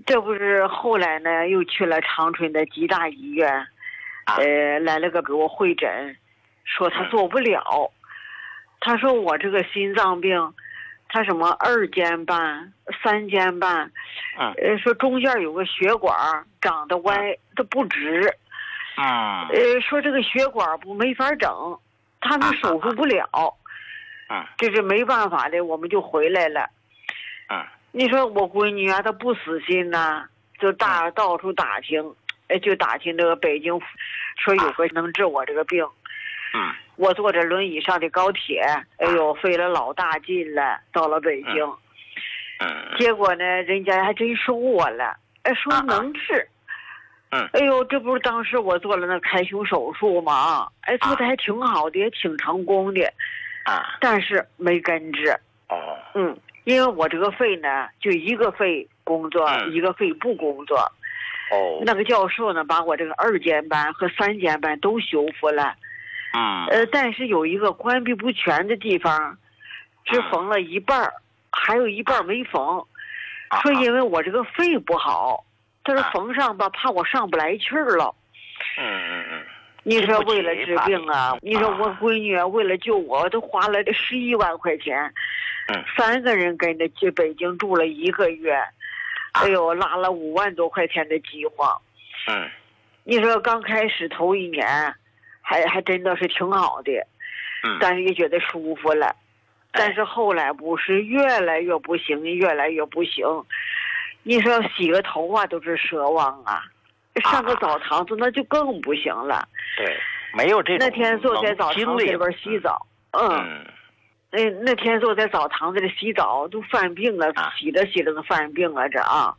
这不是后来呢，又去了长春的吉大医院，来了个给我会诊，说他做不了，他说我这个心脏病，他什么2尖瓣、3尖瓣，说中间有个血管长得歪，它不直，说这个血管不没法整，他们手术不了，这是没办法的，我们就回来了。你说我闺女啊，她不死心呐，就到处打听，就打听这个北京，说有个能治我这个病。我坐着轮椅上的高铁，哎呦，费了老大劲了，到了北京。结果呢，人家还真收我了，说能治。哎呦，这不是当时我做了那开胸手术吗？做的还挺好的，也挺成功的。但是没根治。因为我这个肺呢，就一个肺工作，一个肺不工作。那个教授呢，把我这个2尖瓣和3尖瓣都修复了。但是有一个关闭不全的地方，只缝了一半，还有一半没缝。说因为我这个肺不好，他说缝上吧，怕我上不来气儿了。你说为了治病啊，你说我闺女为了救我，都花了这11万块钱。3个人跟着去北京住了1个月，哎呦，拉了5万多块钱的饥荒。你说刚开始头1年，还真的是挺好的，但是也觉得舒服了。但是后来不是越来越不行，越来越不行。你说洗个头啊都是奢望啊，上个澡堂子那就更不行了。 对，没有这种那天坐在澡堂子里边洗澡，那天坐在澡堂子里洗澡都犯病了，洗着洗着都犯病了，这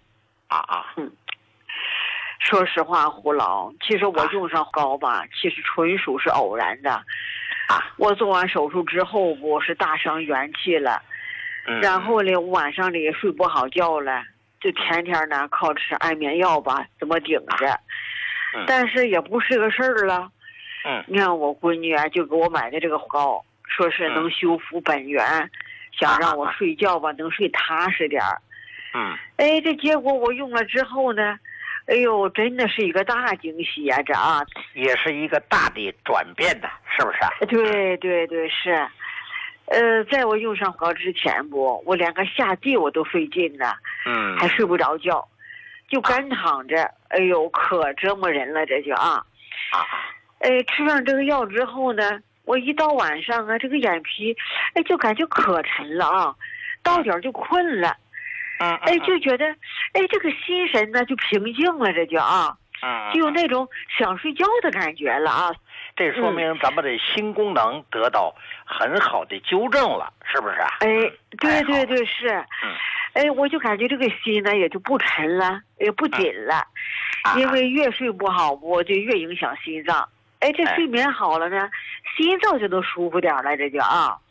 说实话，胡老，其实我用上膏吧，其实纯属是偶然的。我做完手术之后，我是大伤元气了，然后呢，晚上里也睡不好觉了，就天天呢靠吃安眠药吧，怎么顶着，但是也不是个事儿了。你看我闺女啊，就给我买的这个膏，说是能修复本源，想让我睡觉吧能睡踏实点儿。这结果我用了之后呢，哎呦，真的是一个大惊喜啊！ 也是一个大的转变的，是不是？ 对，是。在我用上膏之前我连个下地我都费劲呢，还睡不着觉，就干躺着，哎呦，可折磨人了，这就吃上这个药之后呢，我一到晚上啊，这个眼皮，就感觉可沉了到点就困了。就觉得，这个心神呢就平静了，这就就有那种想睡觉的感觉了这说明咱们的心功能得到很好的纠正了，是不是？ 对是。我就感觉这个心呢也就不沉了，也不紧了，因为越睡不好，我就越影响心脏。这睡眠好了呢，心脏就能舒服点了，这就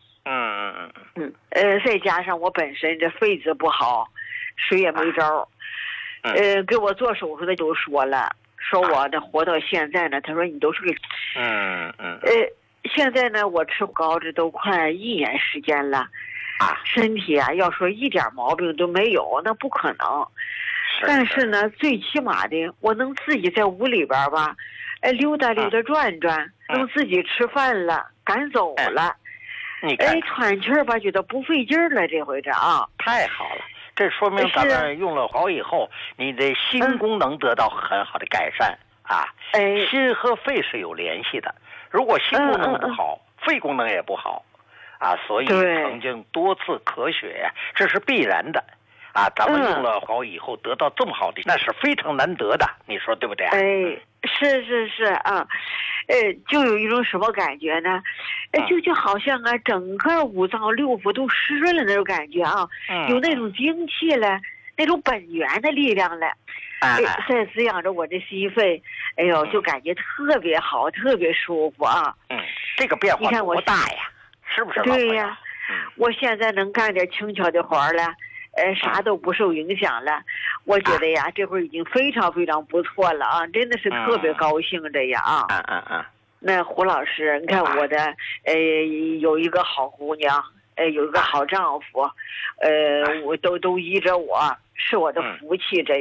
再加上我本身这肺子不好，谁也没招。给我做手术的就说了，说我的活到现在呢，他说你都是个现在呢我吃膏这都快1年时间了，身体啊要说一点毛病都没有，那不可能。但是呢，最起码的我能自己在屋里边吧，溜达溜达转转，能自己吃饭了，敢走了。喘气儿吧，觉得不费劲儿了，这回太好了。这说明咱们用了膏以后，你的心功能得到很好的改善心和肺是有联系的，如果心功能不好，肺功能也不好所以曾经多次咳血这是必然的咱们用了膏以后得到这么好的，那是非常难得的，你说对不对？ 是就有一种什么感觉呢？就好像整个5脏6腑都湿润了那种感觉有那种精气了，那种本源的力量了，在滋养着我的心肺，哎呦，就感觉特别好，特别舒服这个变化多大呀？是不是？ 对呀，我现在能干点轻巧的活了。啥都不受影响了，我觉得呀，这会儿已经非常非常不错了真的是特别高兴这样那胡老师，你看我的有一个好姑娘，有一个好丈夫，我都依着我，是我的福气这